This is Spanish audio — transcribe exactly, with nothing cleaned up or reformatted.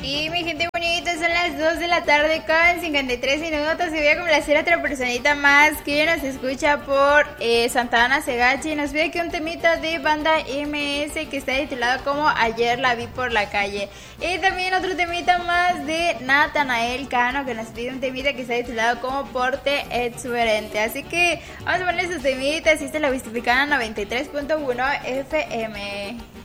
Y mi gente bonita, son las dos de la tarde con cincuenta y tres minutos y voy a complacer a otra personita más que nos escucha por eh, Santa Ana Segachi. Nos pide aquí un temita de banda M S que está titulado como Ayer la vi por la calle. Y también otro temita más de Natanael Cano que nos pide un temita que está titulado como Porte Exuberante. Así que vamos a ponerle sus temitas y esta es la Justificada noventa y tres punto uno F M.